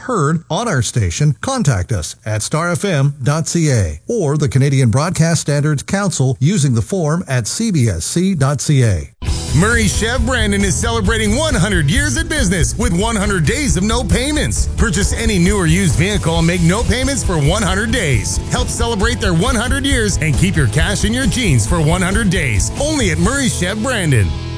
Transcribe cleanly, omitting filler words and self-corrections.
heard on our station, contact us at starfm.ca or the Canadian Broadcast Standards Council using the form at cbsc.ca. Murray Chev Brandon is celebrating 100 years in business with 100 days of no payments. Purchase any new or used vehicle and make no payments for 100 days. Help celebrate their 100 years and keep your cash in your jeans for 100 days. Only at Murray Chev Brandon.